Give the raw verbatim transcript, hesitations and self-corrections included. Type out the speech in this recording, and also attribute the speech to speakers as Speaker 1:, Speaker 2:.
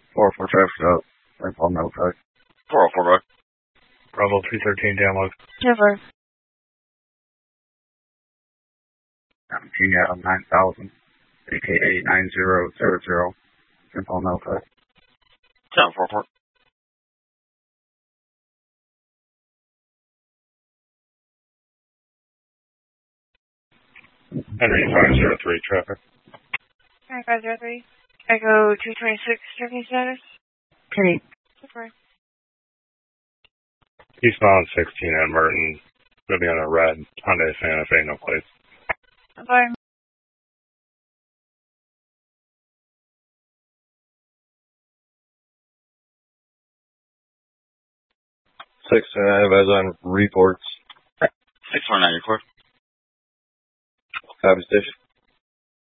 Speaker 1: four oh four traffic up. Saint Paul Notified.
Speaker 2: four oh four, go ahead.
Speaker 3: Bravo three thirteen, download.
Speaker 4: Never.
Speaker 1: seventeen Adam nine thousand, A K A nine zero zero zero. Saint Paul Notified.
Speaker 2: seven four four.
Speaker 3: Henry five zero three, traffic.
Speaker 4: Henry five zero three. Echo two twenty-six, tracking status.
Speaker 5: Penny.
Speaker 4: Never.
Speaker 3: Eastbound sixteen at Merton. Gonna be on a red Hyundai Santa Fe, no plates.
Speaker 4: Bye.
Speaker 6: six nine, as on reports.
Speaker 2: six four nine, you're clear.
Speaker 6: Copy station.